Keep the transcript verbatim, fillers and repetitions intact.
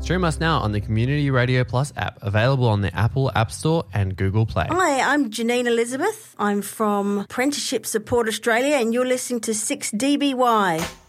Stream us now on the Community Radio Plus app, available on the Apple App Store and Google Play. Hi, I'm Janine Elizabeth. I'm from Apprenticeship Support Australia, and you're listening to six D B Y.